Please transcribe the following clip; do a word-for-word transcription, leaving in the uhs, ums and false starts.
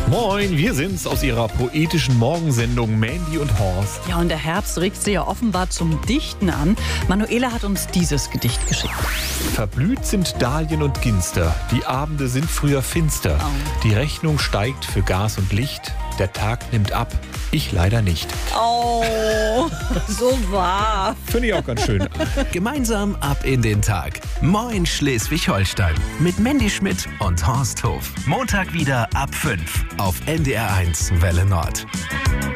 Moin, wir sind's aus ihrer poetischen Morgensendung Mandy und Horst. Ja, und der Herbst regt sie ja offenbar zum Dichten an. Manuela hat uns dieses Gedicht geschickt. Verblüht sind Dahlien und Ginster, die Abende sind früher finster. Oh. Die Rechnung steigt für Gas und Licht, der Tag nimmt ab, ich leider nicht. Oh, so wahr. Finde ich auch ganz schön. Gemeinsam ab in den Tag. Moin Schleswig-Holstein. Mit Mandy Schmidt und Horst Hof. Montag wieder ab fünf auf N D R eins Welle Nord.